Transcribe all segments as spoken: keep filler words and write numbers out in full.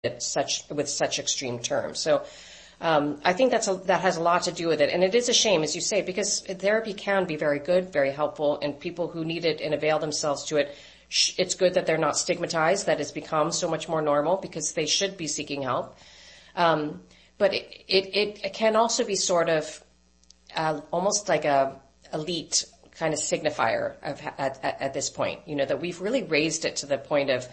it such with such extreme terms. So um, I think that's a, that has a lot to do with it. And it is a shame, as you say, because therapy can be very good, very helpful, and people who need it and avail themselves to it, sh- it's good that they're not stigmatized, that it's become so much more normal because they should be seeking help. Um, but it, it, it can also be sort of uh, almost like a elite kind of signifier of, at, at, at this point, you know, that we've really raised it to the point of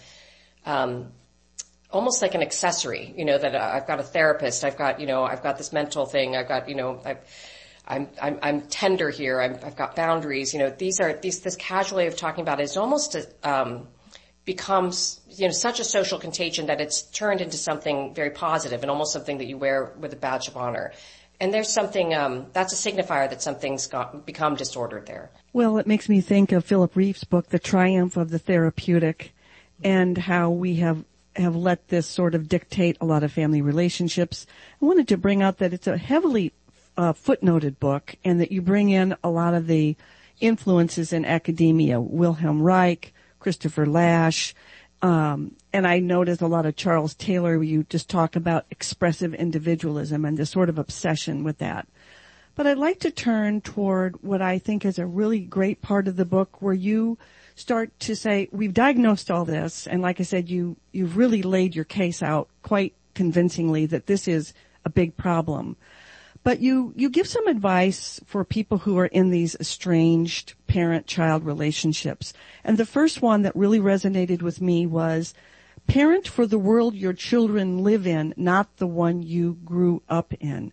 um, almost like an accessory, you know, that I've got a therapist, I've got, you know, I've got this mental thing, I've got, you know, I've, I'm, I'm, I'm tender here, I'm, I've got boundaries, you know, these are, these, this casual way of talking about it is almost, um, becomes, you know, such a social contagion that it's turned into something very positive and almost something that you wear with a badge of honor. And there's something, um, that's a signifier that something's got, become disordered there. Well, it makes me think of Philip Reeve's book, The Triumph of the Therapeutic, and how we have, have let this sort of dictate a lot of family relationships. I wanted to bring out that it's a heavily uh, footnoted book, and that you bring in a lot of the influences in academia, Wilhelm Reich, Christopher Lasch, um, and I noticed a lot of Charles Taylor, where you just talk about expressive individualism and this sort of obsession with that. But I'd like to turn toward what I think is a really great part of the book, where you start to say, we've diagnosed all this, and like I said, you, you've really laid your case out quite convincingly that this is a big problem. But you, you give some advice for people who are in these estranged parent-child relationships. And the first one that really resonated with me was, parent for the world your children live in, not the one you grew up in.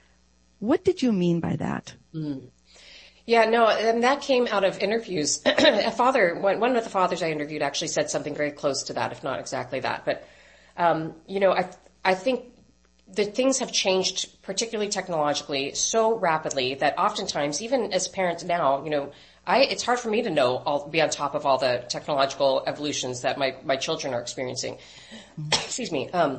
What did you mean by that? Mm. Yeah, no, and that came out of interviews. A father, one, one of the fathers I interviewed actually said something very close to that, if not exactly that. But, um, you know, I, I think the things have changed, particularly technologically, so rapidly that oftentimes, even as parents now, you know, I, it's hard for me to know, all, be on top of all the technological evolutions that my, my children are experiencing. Excuse me. Um,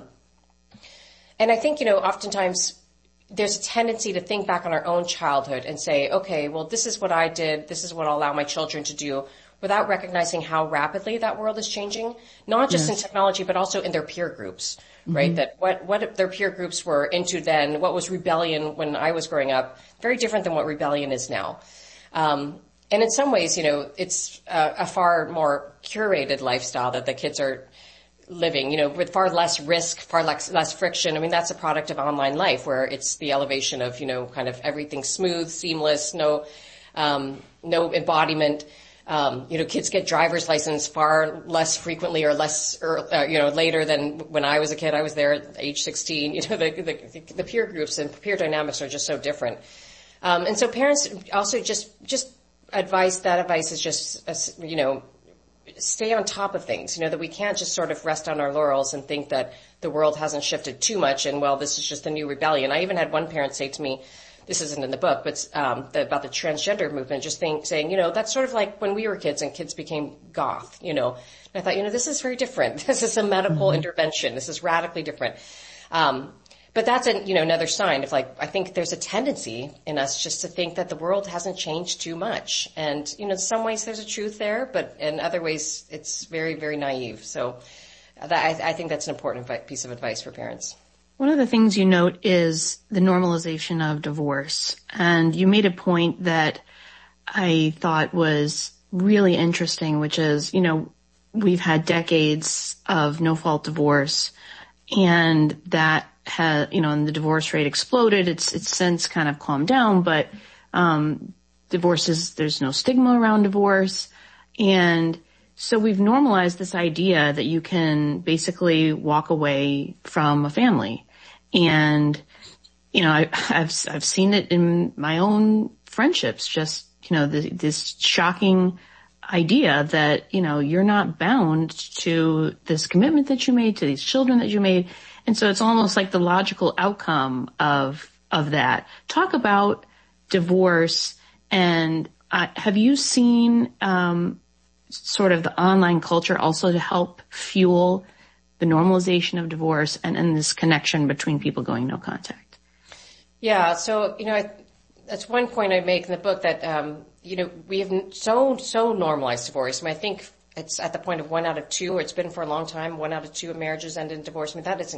and I think, you know, oftentimes there's a tendency to think back on our own childhood and say, okay, well, this is what I did, this is what I'll allow my children to do, without recognizing how rapidly that world is changing, not just yes. in technology, but also in their peer groups, mm-hmm. right? That what, what their peer groups were into then, what was rebellion when I was growing up, very different than what rebellion is now. Um, and in some ways, you know, it's a, a far more curated lifestyle that the kids are living, you know, with far less risk, far less, less friction. I mean, that's a product of online life, where it's the elevation of, you know, kind of everything smooth, seamless, no, um, no embodiment. Um, you know, kids get driver's license far less frequently or less, or, uh, you know, later than when I was a kid. I was there at age sixteen. You know, the, the, the peer groups and peer dynamics are just so different. Um, and so parents also just, just advice, that advice is just, uh, you know, stay on top of things, you know, that we can't just sort of rest on our laurels and think that the world hasn't shifted too much and, well, this is just the new rebellion. I even had one parent say to me, this isn't in the book, but um, the, about the transgender movement, just think, saying, you know, that's sort of like when we were kids and kids became goth, you know. And I thought, you know, this is very different. This is a medical mm-hmm. intervention. This is radically different. Um, but that's a, you know, another sign of, like, I think there's a tendency in us just to think that the world hasn't changed too much. And, you know, in some ways there's a truth there, but in other ways it's very, very naive. So that, I, I think that's an important piece of advice for parents. One of the things you note is the normalization of divorce. And you made a point that I thought was really interesting, which is, you know, we've had decades of no-fault divorce, and that has, you know, and the divorce rate exploded. It's, it's since kind of calmed down, but, um, divorces, there's no stigma around divorce. And so we've normalized this idea that you can basically walk away from a family. And, you know, I, I've, I've seen it in my own friendships, just, you know, the, this shocking idea that, you know, you're not bound to this commitment that you made, to these children that you made. And so it's almost like the logical outcome of, of that. Talk about divorce, and uh, have you seen, um, sort of the online culture also to help fuel the normalization of divorce and, and this connection between people going no contact? Yeah. So, you know, I, that's one point I make in the book, that, um, you know, we have so, so normalized divorce. I mean, I think it's at the point of one out of two, or it's been for a long time, one out of two marriages end in divorce. I mean, that is